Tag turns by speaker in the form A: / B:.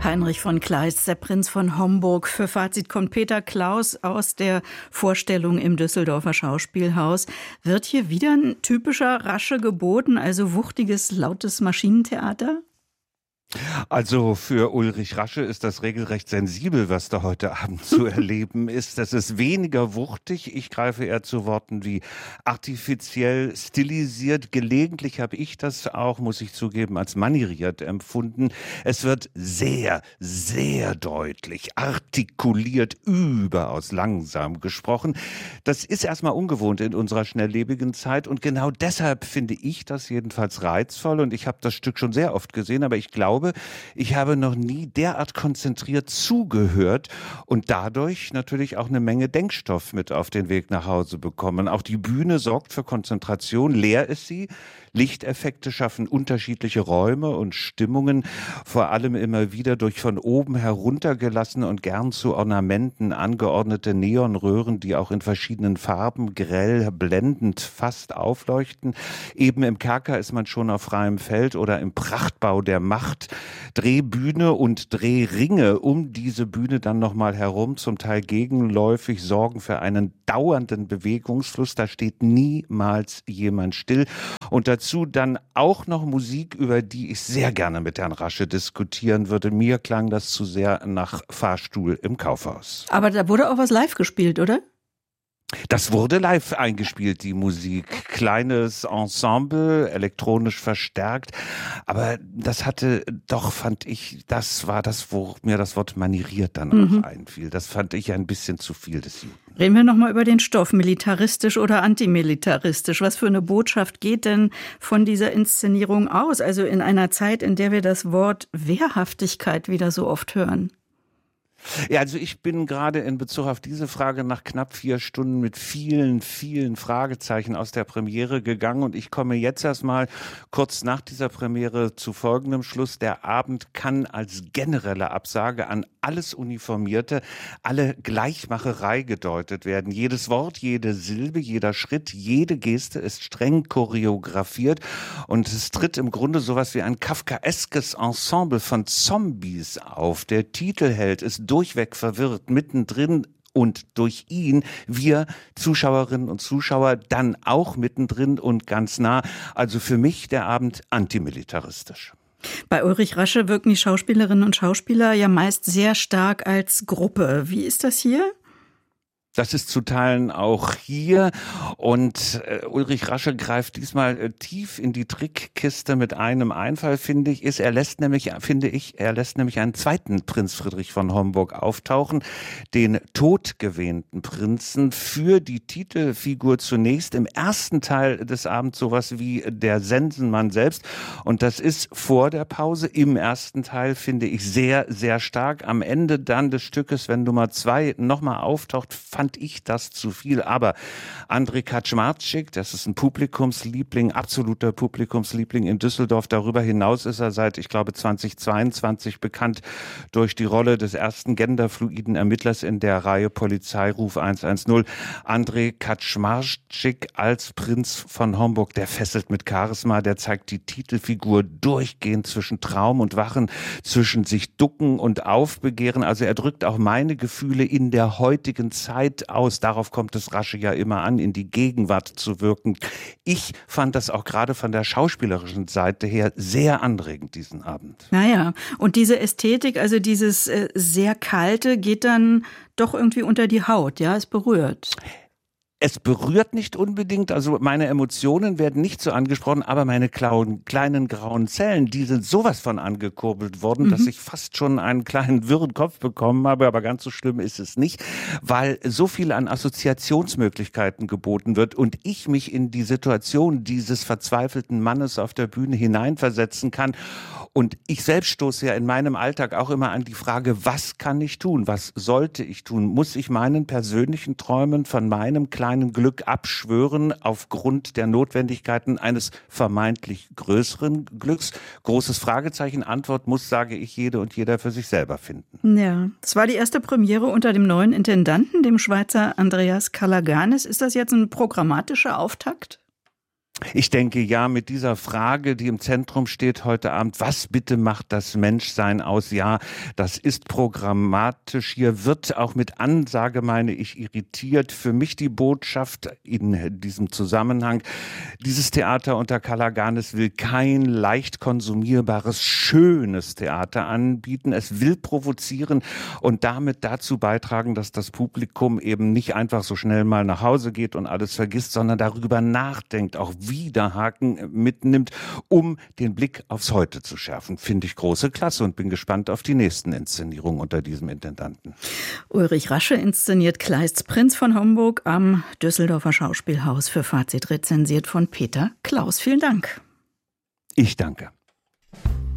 A: Heinrich von Kleist, der Prinz von Homburg. Für Fazit kommt Peter Klaus aus der Vorstellung im Düsseldorfer Schauspielhaus. Wird hier wieder ein typischer Rasche geboten, also wuchtiges, lautes Maschinentheater?
B: Also für Ulrich Rasche ist das regelrecht sensibel, was da heute Abend zu erleben ist. Das ist weniger wuchtig. Ich greife eher zu Worten wie artifiziell, stilisiert. Gelegentlich habe ich das auch, muss ich zugeben, als manieriert empfunden. Es wird sehr, sehr deutlich, artikuliert, überaus langsam gesprochen. Das ist erstmal ungewohnt in unserer schnelllebigen Zeit und genau deshalb finde ich das jedenfalls reizvoll und ich habe das Stück schon sehr oft gesehen, aber ich glaube, ich habe noch nie derart konzentriert zugehört und dadurch natürlich auch eine Menge Denkstoff mit auf den Weg nach Hause bekommen. Auch die Bühne sorgt für Konzentration, leer ist sie. Lichteffekte schaffen unterschiedliche Räume und Stimmungen, vor allem immer wieder durch von oben heruntergelassene und gern zu Ornamenten angeordnete Neonröhren, die auch in verschiedenen Farben grell, blendend fast aufleuchten. Eben im Kerker ist man schon auf freiem Feld oder im Prachtbau der Macht. Drehbühne und Drehringe um diese Bühne dann nochmal herum, zum Teil gegenläufig, sorgen für einen dauernden Bewegungsfluss. Da steht niemals jemand still. Und dazu dann auch noch Musik, über die ich sehr gerne mit Herrn Rasche diskutieren würde. Mir klang das zu sehr nach Fahrstuhl im Kaufhaus.
A: Aber da wurde auch was live gespielt, oder?
B: Das wurde live eingespielt, die Musik. Kleines Ensemble, elektronisch verstärkt. Aber das hatte doch, fand ich, das war das, wo mir das Wort manieriert dann auch einfiel. Das fand ich ein bisschen zu viel des Juden.
A: Reden wir nochmal über den Stoff, militaristisch oder antimilitaristisch. Was für eine Botschaft geht denn von dieser Inszenierung aus? Also in einer Zeit, in der wir das Wort Wehrhaftigkeit wieder so oft hören.
B: Ja, also ich bin gerade in Bezug auf diese Frage nach knapp 4 Stunden mit vielen, vielen Fragezeichen aus der Premiere gegangen und ich komme jetzt erstmal kurz nach dieser Premiere zu folgendem Schluss. Der Abend kann als generelle Absage an alles Uniformierte, alle Gleichmacherei gedeutet werden. Jedes Wort, jede Silbe, jeder Schritt, jede Geste ist streng choreografiert und es tritt im Grunde sowas wie ein kafkaeskes Ensemble von Zombies auf. Der Titelheld ist durchweg verwirrt, mittendrin und durch ihn wir Zuschauerinnen und Zuschauer dann auch mittendrin und ganz nah. Also für mich der Abend antimilitaristisch.
A: Bei Ulrich Rasche wirken die Schauspielerinnen und Schauspieler ja meist sehr stark als Gruppe. Wie ist das hier?
B: Das ist zu Teilen auch hier und Ulrich Rasche greift diesmal tief in die Trickkiste mit einem Einfall, finde ich, er lässt nämlich einen zweiten Prinz Friedrich von Homburg auftauchen, den todgewehnten Prinzen, für die Titelfigur zunächst im ersten Teil des Abends sowas wie der Sensenmann selbst und das ist vor der Pause im ersten Teil, finde ich, sehr, sehr stark. Am Ende dann des Stückes, wenn Nummer 2 nochmal auftaucht, fand ich das zu viel. Aber André Kaczmarczyk, das ist ein Publikumsliebling, absoluter Publikumsliebling in Düsseldorf. Darüber hinaus ist er seit, ich glaube, 2022 bekannt durch die Rolle des ersten genderfluiden Ermittlers in der Reihe Polizeiruf 110. André Kaczmarczyk als Prinz von Homburg, der fesselt mit Charisma, der zeigt die Titelfigur durchgehend zwischen Traum und Wachen, zwischen sich ducken und aufbegehren. Also er drückt auch meine Gefühle in der heutigen Zeit aus. Darauf kommt es Rasche ja immer an, in die Gegenwart zu wirken. Ich fand das auch gerade von der schauspielerischen Seite her sehr anregend, diesen Abend.
A: Naja, und diese Ästhetik, also dieses sehr Kalte, geht dann doch irgendwie unter die Haut, ja, es berührt.
B: Es berührt nicht unbedingt, also meine Emotionen werden nicht so angesprochen, aber meine kleinen grauen Zellen, die sind sowas von angekurbelt worden, dass ich fast schon einen kleinen wirren Kopf bekommen habe, aber ganz so schlimm ist es nicht, weil so viel an Assoziationsmöglichkeiten geboten wird und ich mich in die Situation dieses verzweifelten Mannes auf der Bühne hineinversetzen kann. Und ich selbst stoße ja in meinem Alltag auch immer an die Frage, was kann ich tun? Was sollte ich tun? Muss ich meinen persönlichen Träumen von meinem kleinen Glück abschwören aufgrund der Notwendigkeiten eines vermeintlich größeren Glücks? Großes Fragezeichen. Antwort muss, sage ich, jede und jeder für sich selber finden.
A: Ja, es war die erste Premiere unter dem neuen Intendanten, dem Schweizer Andreas Calaganis. Ist das jetzt ein programmatischer Auftakt?
B: Ich denke, ja, mit dieser Frage, die im Zentrum steht heute Abend, was bitte macht das Menschsein aus? Ja, das ist programmatisch. Hier wird auch mit Ansage, meine ich, irritiert. Für mich die Botschaft in diesem Zusammenhang: Dieses Theater unter Kalaganis will kein leicht konsumierbares, schönes Theater anbieten. Es will provozieren und damit dazu beitragen, dass das Publikum eben nicht einfach so schnell mal nach Hause geht und alles vergisst, sondern darüber nachdenkt, auch Widerhaken mitnimmt, um den Blick aufs Heute zu schärfen. Finde ich große Klasse und bin gespannt auf die nächsten Inszenierungen unter diesem Intendanten.
A: Ulrich Rasche inszeniert Kleists Prinz von Homburg am Düsseldorfer Schauspielhaus, für Fazit rezensiert von Peter Klaus. Vielen Dank.
B: Ich danke.